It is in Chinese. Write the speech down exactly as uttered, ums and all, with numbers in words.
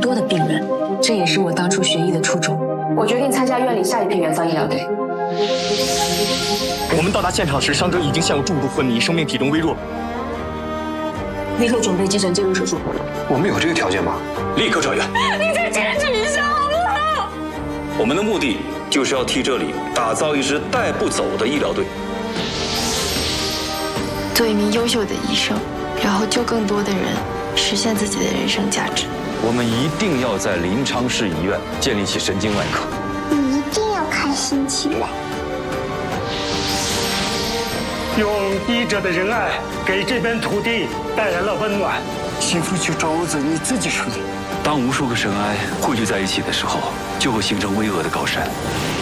多的病人，这也是我当初学医的初衷。我决定参加院里下一批援藏医疗队。 我们到达现场时，伤者已经陷入重度昏迷，生命体征微弱， 立刻准备急诊介入手术。 我们有这个条件吗？ 立刻转院。 你再坚持一下好不好？ 我们的目的就是要替这里打造一支带不走的医疗队。 做一名优秀的医生，然后救更多的人，实现自己的人生价值。 我们一定要在临昌市医院建立起神经外科。 你一定要开心起来。 用医者的仁爱给这片土地带来了温暖。幸福就找我子你自己处理。 当无数个尘埃汇聚在一起的时候，就会形成巍峨的高山。